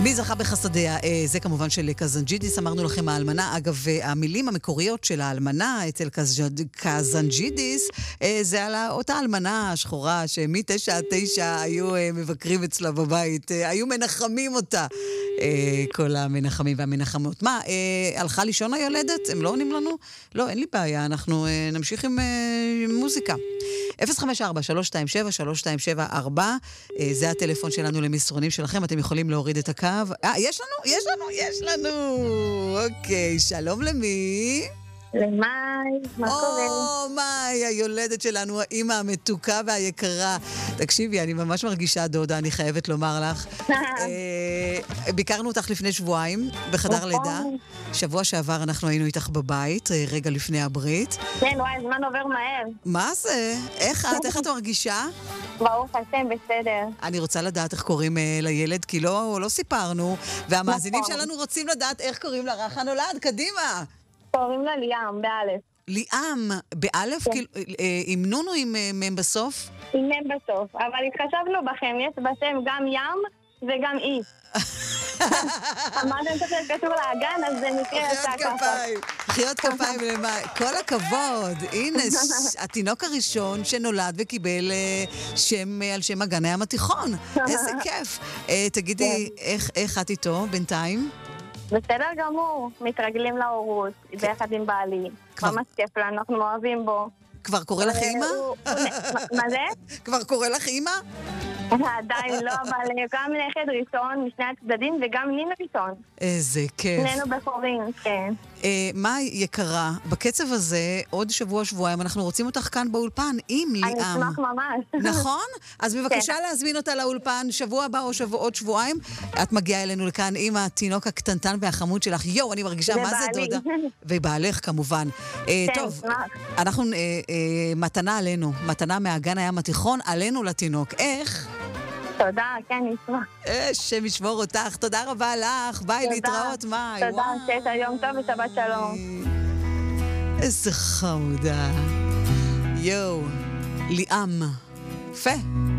מי זכה בחסדיה? זה כמובן של קזנג'ידיס, אמרנו לכם האלמנה. אגב, המילים המקוריות של האלמנה אצל קזנג'ידיס, זה על אותה אלמנה השחורה שמ-9 עד 9 היו מבקרים אצלה בבית, היו מנחמים אותה. כל המנחמים והמנחמות. מה, הלכה לישון היולדת? הם לא עונים לנו? לא, אין לי בעיה, אנחנו נמשיך עם מוזיקה. 054-327-3274, זה הטלפון שלנו למסרונים שלכם, אתם יכולים להוריד את הקו. יש לנו. אוקיי, שלום למי? למאי, מה קורה? מאי, היולדת שלנו, האמא המתוקה והיקרה. תקשיבי, אני ממש מרגישה דודה, אני חייבת לומר לך. ביקרנו אותך לפני שבועיים בחדר לידה. שבוע שעבר אנחנו היינו איתך בבית, רגע לפני הברית. כן, וואי, הזמן עובר מהר. מה זה? איך את מרגישה? ברוך השם, בסדר. אני רוצה לדעת איך קוראים לילד, כי לא סיפרנו, והמאזינים שלנו רוצים לדעת איך קוראים לרך הנולד. קדימה! קוראים לה ליאם, באלף. ליאם, באלף? עם נון או עם מם בסוף? עם מם בסוף, אבל התחשבנו בכם, יש בשם גם ים וגם אי. אמרתם שזה קשור לאגן, אז זה מקרה יצא ככה. חיות כפיים למאי. כל הכבוד. הנה, התינוק הראשון שנולד וקיבל שם על שם אגן הים התיכון. איזה כיף. תגידי, איך את איתו בינתיים? בסדר גמור, מתרגלים להורות, ביחד עם בעלי. ממש כיף לנו, אנחנו אוהבים בו. כבר קורא לך אימא? מה זה? כבר קורא לך אימא? עדיין לא, אבל גם נכד ראשון משני הצדדים וגם נין ראשון. איזה כיף. שנינו בכורים, כן. מה יקרה? בקצב הזה, עוד שבועיים, אנחנו רוצים אותך כאן באולפן עם ליאם. אני אשמח ממש. נכון? אז בבקשה להזמין אותה לאולפן שבוע הבא או עוד שבועיים. את מגיעה אלינו לכאן עם התינוק הקטנטן והחמוד שלך. יו, אני מרגישה מה זה דודה. ובעלך כמובן. טוב, אנחנו מתנה עלינו, מתנה מהגן הים התיכון, עלינו לתינוק. איך? תודה, כן, נשמח. שם ישמור אותך, תודה רבה לך, ביי, להתראות, מאי. תודה, שיש היום טוב ושבת שלום. איזה חמודה. יו, ליאם. יפה.